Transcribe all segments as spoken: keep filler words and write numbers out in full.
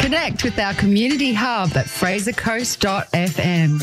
Connect with our community hub at fraser coast dot f m.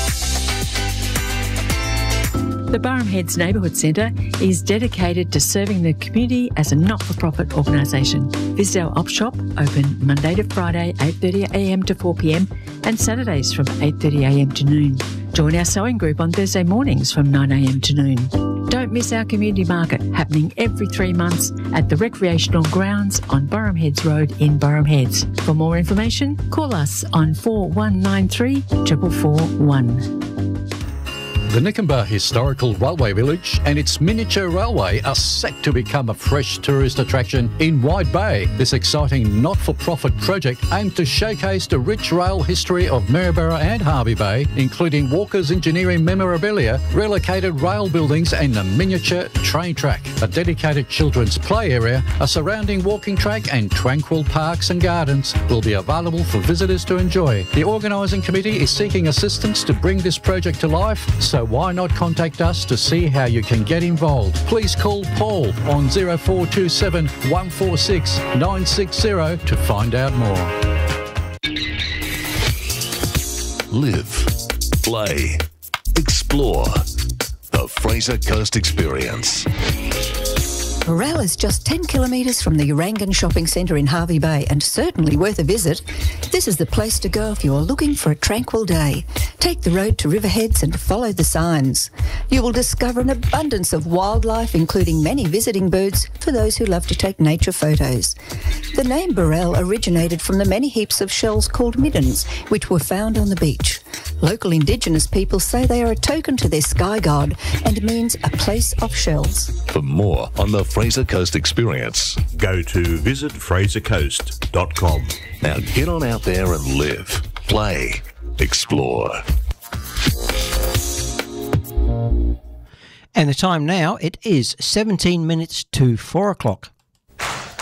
The Burham Heads Neighbourhood Centre is dedicated to serving the community as a not-for-profit organisation. Visit our op shop, open Monday to Friday, eight thirty a m to four p m, and Saturdays from eight thirty a m to noon. Join our sewing group on Thursday mornings from nine a m to noon. Don't miss our community market happening every three months at the recreational grounds on Burham Heads Road in Burham Heads. For more information, call us on four one nine three, four four four one. The Nikenbah Historical Railway Village and its miniature railway are set to become a fresh tourist attraction in Wide Bay. This exciting not-for-profit project aims to showcase the rich rail history of Maryborough and Hervey Bay, including Walker's engineering memorabilia, relocated rail buildings and the miniature train track. A dedicated children's play area, a surrounding walking track and tranquil parks and gardens will be available for visitors to enjoy. The organising committee is seeking assistance to bring this project to life, so why not contact us to see how you can get involved? Please call Paul on zero four two seven, one four six, nine six zero to find out more. Live, play, explore. The Fraser Coast Experience. Burrell is just ten kilometres from the Urangan Shopping Centre in Hervey Bay and certainly worth a visit. This is the place to go if you are looking for a tranquil day. Take the road to Riverheads and follow the signs. You will discover an abundance of wildlife, including many visiting birds for those who love to take nature photos. The name Burrell originated from the many heaps of shells called middens, which were found on the beach. Local Indigenous people say they are a token to their sky god and means a place of shells. For more on the Fraser Coast Experience, go to visit fraser coast dot com. Now get on out there and live, play, explore. And the time now, it is seventeen minutes to four o'clock.